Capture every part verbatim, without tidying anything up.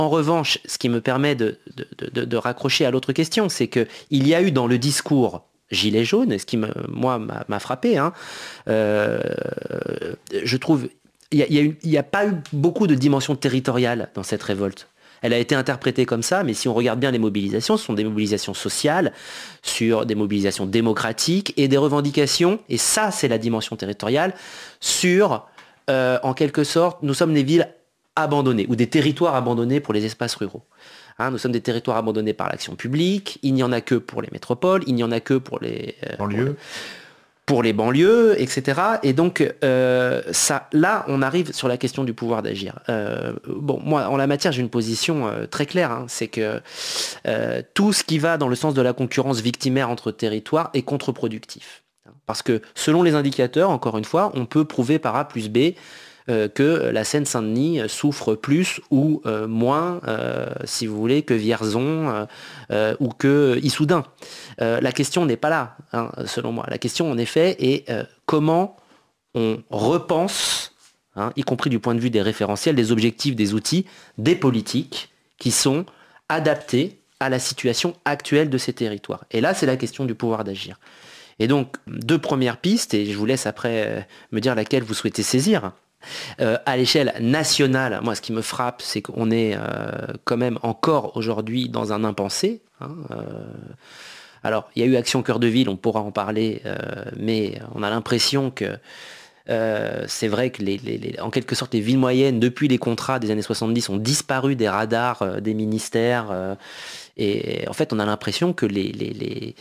En revanche, ce qui me permet de, de, de, de raccrocher à l'autre question, c'est qu'il y a eu dans le discours Gilets jaunes, ce qui, me, moi, m'a, m'a frappé, hein, euh, je trouve, il n'y a, a, a pas eu beaucoup de dimension territoriale dans cette révolte. Elle a été interprétée comme ça, mais si on regarde bien les mobilisations, ce sont des mobilisations sociales, sur des mobilisations démocratiques et des revendications, et ça c'est la dimension territoriale, sur, euh, en quelque sorte, nous sommes des villes abandonnés, ou des territoires abandonnés pour les espaces ruraux. Hein, nous sommes des territoires abandonnés par l'action publique, il n'y en a que pour les métropoles, il n'y en a que pour les, euh, pour, le, pour les banlieues, et cetera. Et donc, euh, ça, là, on arrive sur la question du pouvoir d'agir. Euh, bon, moi, en la matière, j'ai une position euh, très claire, hein, c'est que euh, tout ce qui va dans le sens de la concurrence victimaire entre territoires est contre-productif. Parce que, selon les indicateurs, encore une fois, on peut prouver par A plus B Euh, que la Seine-Saint-Denis souffre plus ou euh, moins, euh, si vous voulez, que Vierzon euh, euh, ou que Issoudun. Euh, la question n'est pas là, hein, selon moi. La question, en effet, est euh, comment on repense, hein, y compris du point de vue des référentiels, des objectifs, des outils, des politiques qui sont adaptés à la situation actuelle de ces territoires. Et là, c'est la question du pouvoir d'agir. Et donc, deux premières pistes, et je vous laisse après euh, me dire laquelle vous souhaitez saisir. Euh, à l'échelle nationale, moi ce qui me frappe, c'est qu'on est euh, quand même encore aujourd'hui dans un impensé. Hein, euh, alors, il y a eu Action Cœur de Ville, on pourra en parler, euh, mais on a l'impression que euh, c'est vrai que les, les, les, en quelque sorte les villes moyennes, depuis les contrats des années soixante-dix, ont disparu des radars euh, des ministères. Euh, et en fait, on a l'impression que les, les, les,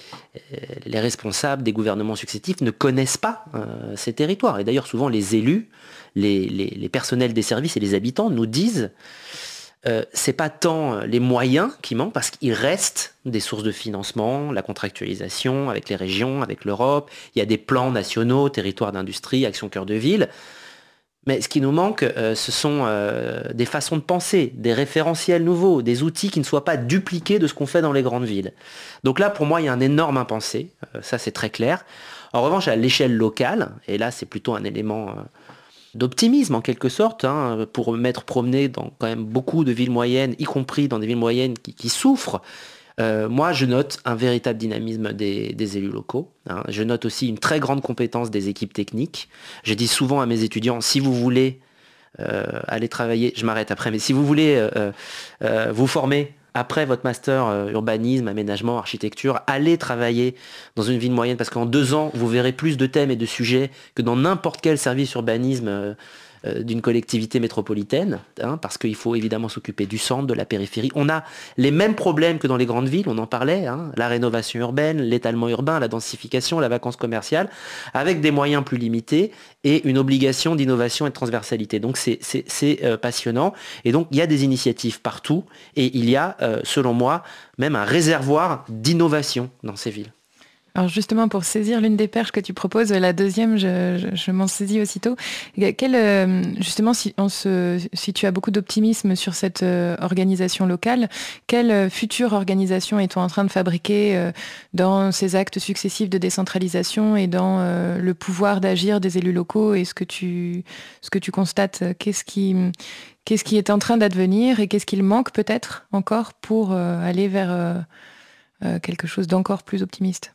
les responsables des gouvernements successifs ne connaissent pas euh, ces territoires. Et d'ailleurs, souvent, les élus, les, les, les personnels des services et les habitants nous disent euh, c'est pas tant les moyens qui manquent, parce qu'il reste des sources de financement, la contractualisation avec les régions, avec l'Europe, il y a des plans nationaux, territoires d'industrie, Action Cœur de Ville. Mais ce qui nous manque, euh, ce sont euh, des façons de penser, des référentiels nouveaux, des outils qui ne soient pas dupliqués de ce qu'on fait dans les grandes villes. Donc là, pour moi, il y a un énorme impensé, euh, ça c'est très clair. En revanche, à l'échelle locale, et là c'est plutôt un élément euh, d'optimisme en quelque sorte, hein, pour m'être promené dans quand même beaucoup de villes moyennes, y compris dans des villes moyennes qui, qui souffrent, Euh, moi, je note un véritable dynamisme des, des élus locaux. Hein. Je note aussi une très grande compétence des équipes techniques. Je dis souvent à mes étudiants, si vous voulez euh, aller travailler, je m'arrête après, mais si vous voulez euh, euh, vous former après votre master euh, urbanisme, aménagement, architecture, allez travailler dans une ville moyenne, parce qu'en deux ans, vous verrez plus de thèmes et de sujets que dans n'importe quel service urbanisme euh, euh, d'une collectivité métropolitaine, hein, parce qu'il faut évidemment s'occuper du centre, de la périphérie. On a les mêmes problèmes que dans les grandes villes, on en parlait, hein, la rénovation urbaine, l'étalement urbain, la densification, la vacance commerciale, avec des moyens plus limités et une obligation d'innovation et de transversalité. Donc c'est, c'est, c'est euh, passionnant. Et donc il y a des initiatives partout, et il y a, euh, selon moi, même un réservoir d'innovation dans ces villes. Alors justement, pour saisir l'une des perches que tu proposes, la deuxième, je, je, je m'en saisis aussitôt. Quel, euh, justement, si, on se, si tu as beaucoup d'optimisme sur cette euh, organisation locale, quelle euh, future organisation est-on en train de fabriquer euh, dans ces actes successifs de décentralisation et dans euh, le pouvoir d'agir des élus locaux, et ce que tu, ce que tu constates, qu'est-ce qui, qu'est-ce qui est en train d'advenir et qu'est-ce qu'il manque peut-être encore pour euh, aller vers euh, euh, quelque chose d'encore plus optimiste?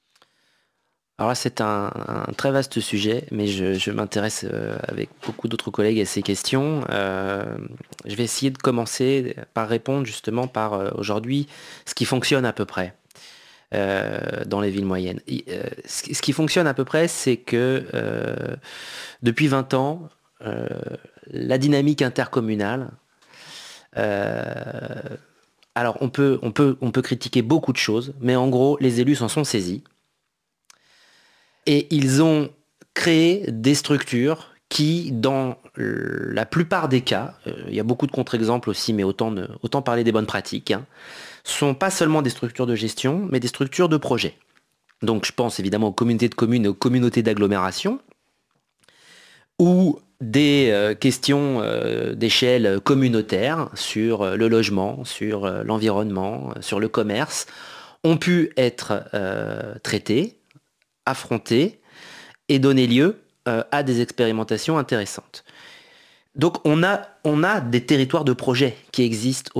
Alors là, c'est un, un très vaste sujet, mais je, je m'intéresse euh, avec beaucoup d'autres collègues à ces questions. Euh, je vais essayer de commencer par répondre justement par euh, aujourd'hui ce qui fonctionne à peu près euh, dans les villes moyennes. Et, euh, ce, ce qui fonctionne à peu près, c'est que euh, depuis vingt ans, euh, la dynamique intercommunale, euh, alors on peut, on, peut, on peut critiquer beaucoup de choses, mais en gros, les élus s'en sont saisis. Et ils ont créé des structures qui, dans la plupart des cas, euh, il y a beaucoup de contre-exemples aussi, mais autant, de, autant parler des bonnes pratiques, hein, sont pas seulement des structures de gestion, mais des structures de projet. Donc je pense évidemment aux communautés de communes et aux communautés d'agglomération, ou des euh, questions euh, d'échelle communautaire sur euh, le logement, sur euh, l'environnement, euh, sur le commerce, ont pu être euh, traitées, affronter et donner lieu euh, à des expérimentations intéressantes. Donc on a, on a des territoires de projet qui existent